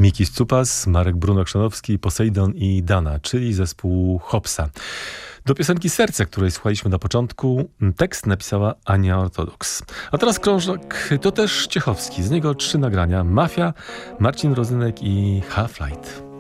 Miki Scupas, Marek Bruno-Krzanowski, Poseidon i Dana, czyli zespół Hopsa. Do piosenki Serce, której słuchaliśmy na początku, tekst napisała Ania Ortodoks. A teraz krążek to też Ciechowski. Z niego 3 nagrania. Mafia, Marcin Rozynek i Half-Light.